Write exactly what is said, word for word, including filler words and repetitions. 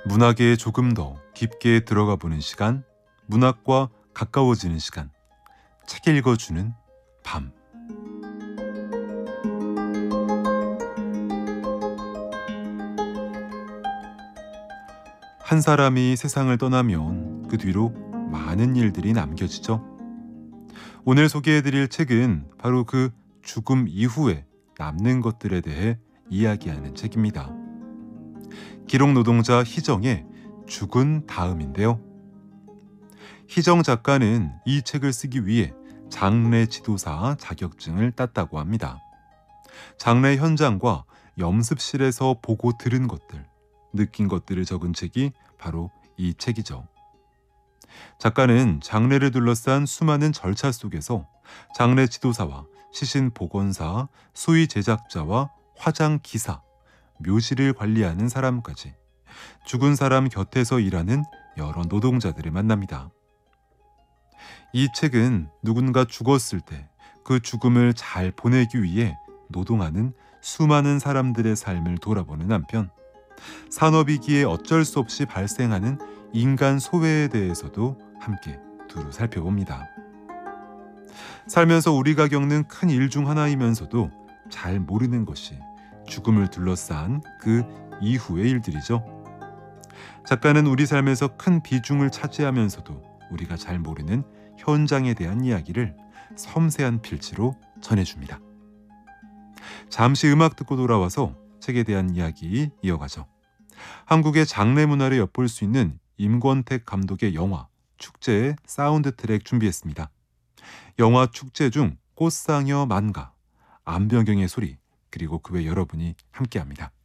문학에 조금 더 깊게 들어가 보는 시간, 문학과 가까워지는 시간, 책 읽어주는 밤. 한 사람이 세상을 떠나면 그 뒤로 많은 일들이 남겨지죠. 오늘 소개해드릴 책은 바로 그 죽음 이후에 남는 것들에 대해 이야기하는 책입니다. 기록 노동자 희정의 죽은 다음인데요. 희정 작가는 이 책을 쓰기 위해 장례 지도사 자격증을 땄다고 합니다. 장례 현장과 염습실에서 보고 들은 것들, 느낀 것들을 적은 책이 바로 이 책이죠. 작가는 장례를 둘러싼 수많은 절차 속에서 장례 지도사와 시신 복원사, 수의 제작자와 화장 기사, 묘지를 관리하는 사람까지 죽은 사람 곁에서 일하는 여러 노동자들을 만납니다. 이 책은 누군가 죽었을 때 그 죽음을 잘 보내기 위해 노동하는 수많은 사람들의 삶을 돌아보는 한편, 산업이기에 어쩔 수 없이 발생하는 인간 소외에 대해서도 함께 두루 살펴봅니다. 살면서 우리가 겪는 큰 일 중 하나이면서도 잘 모르는 것이 죽음을 둘러싼 그 이후의 일들이죠. 작가는 우리 삶에서 큰 비중을 차지하면서도 우리가 잘 모르는 현장에 대한 이야기를 섬세한 필지로 전해줍니다. 잠시 음악 듣고 돌아와서 책에 대한 이야기 이어가죠. 한국의 장례 문화를 엿볼 수 있는 임권택 감독의 영화 축제의 사운드 트랙 준비했습니다. 영화 축제 중 꽃상여 만가, 안병경의 소리, 그리고 그 외 여러분이 함께합니다.